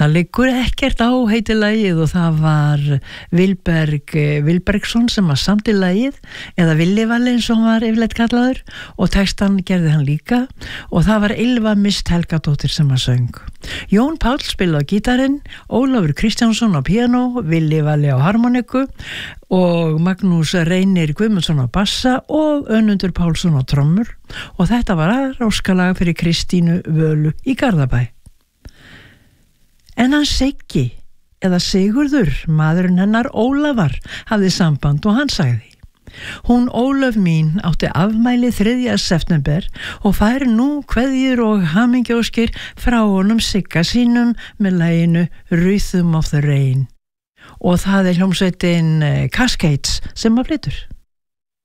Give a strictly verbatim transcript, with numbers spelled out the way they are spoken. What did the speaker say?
Það liggur ekkert á heiti lagið og það var Vilberg Vilbergsson sem var samdi lagið, eða Villi Valli eins og hann var yfirleitt kallaður, og textan gerði hann líka, og það var Ylva Mist Helgadóttir sem að söng. Jón Páll spilaði á gítarinn, Ólafur Kristjánsson á píanó, Villi Valli á harmoniku og Magnús Reynir Guðmundsson á bassa og Önundur Pálsson á trommur, og þetta var róskalag fyrir Kristínu Völu í Garðabæ. En hann Siggi, eða Sigurður, maðurinn hennar Ólafar, hafði samband og hann sagði: Hún Ólöf mín átti afmæli þriðja september og fær nú kveðjur og hamingjóskir frá honum Sigga sínum með laginu Rhythm of the Rain. Og það er hljómsveitin Cascades sem að flytur.